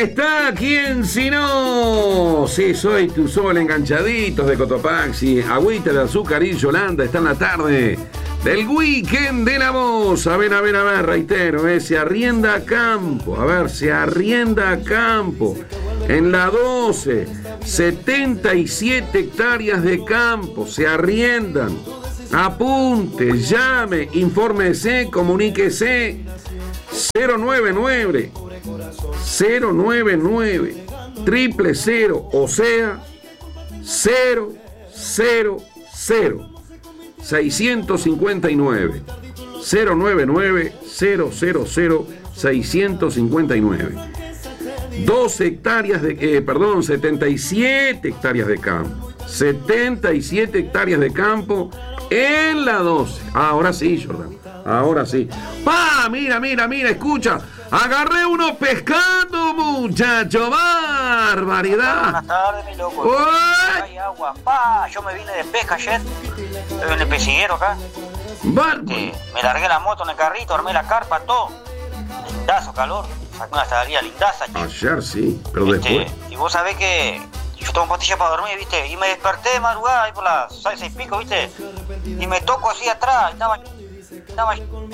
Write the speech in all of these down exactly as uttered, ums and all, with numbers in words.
está, ¿quién si no? Sí, soy tu sol, enganchaditos de Cotopaxi, agüita de azúcar y Yolanda, está en la tarde del weekend de la voz. A ver, a ver, a ver, reitero, eh, se arrienda a campo, a ver, se arrienda a campo. En la doce, setenta y siete hectáreas de campo se arriendan. Apunte, llame, infórmese, comuníquese. cero nueve nueve cero nueve nueve triple cero, o sea, cero cero cero seiscientos cincuenta y nueve cero nueve nueve cero cero cero seiscientos cincuenta y nueve. doce hectáreas de, eh, perdón, setenta y siete hectáreas de campo. setenta y siete hectáreas de campo en la doce. Ahora sí, Jordán. Ahora sí. ¡Pa! Mira, mira, mira, escucha. Agarré unos pescando, muchacho. ¡Barbaridad! Buenas tardes, mi loco. Hay agua. ¡Pa! Yo me vine de pesca ayer. Estoy en el pesiguero acá. Este, me largué la moto en el carrito, armé la carpa, todo. Lindazo, calor. Saqué una estadía lindaza, che. Ayer sí, pero este, después. Y vos sabés que yo tomo pastillas para dormir, ¿viste? Y me desperté de madrugada ahí por las seis, seis pico, ¿viste? Y me toco así atrás. Estaba... estaba...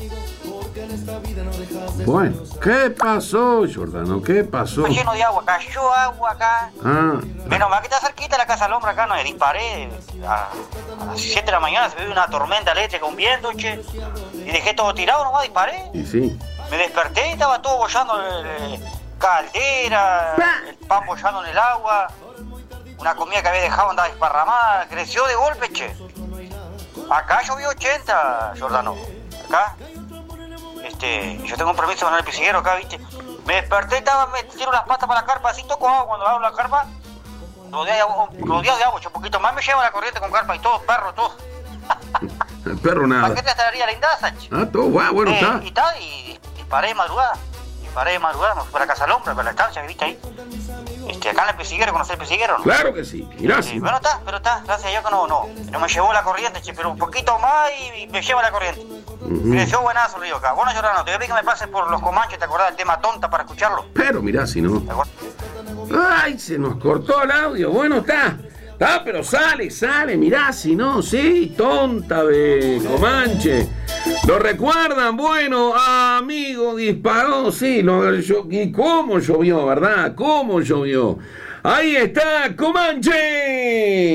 Bueno, ¿qué pasó, Jordano? ¿Qué pasó? Está lleno de agua, cayó agua acá. Ah. Menos mal que está cerquita la casa del hombre acá, no me disparé. A, a las siete de la mañana se ve una tormenta eléctrica, un viento, che. Y dejé todo tirado, nomás disparé. Y sí. Me desperté y estaba todo bollando, eh, caldera, el pan bollando en el agua. Una comida que había dejado andaba desparramada, creció de golpe, che. Acá llovió ochenta, Jordano. Acá. Este, yo tengo un permiso con el pisiguero acá, ¿viste? Me desperté, estaba, me tiro las patas para la carpa, así toco agua cuando abro la carpa. Rodeado de agua, rodeado de agua, un poquito más me lleva la corriente con carpa y todo, perro, todo. El perro nada. ¿Para qué te estaría lindaza, che? Ah, todo, bueno, bueno, eh, está. Y tal, y disparé de madrugada. Disparé de madrugada, me fui para casa al hombre, para la estancia que viste ahí. Este, acá en el pesiguero, ¿conocés el pesiguero, no? Claro que sí, mirá, Sí, sí. bueno, está, pero está, gracias a Dios que no, no, no me llevó la corriente, che, pero un poquito más y me lleva la corriente. Uh-huh. Creció buenazo el río acá. Bueno, Jordano, te voy a pedir que me pases por los Comanches, ¿te acordás del tema tonta para escucharlo? Pero mirá, si no. Ay, se nos cortó el audio. Bueno, está. Está, pero sale, sale, mirá, si no, sí, tonta de Comanche. ¿Lo recuerdan? Bueno, amigo, disparó, sí, lo, yo, y cómo llovió, ¿verdad? ¿Cómo llovió? Ahí está, Comanche.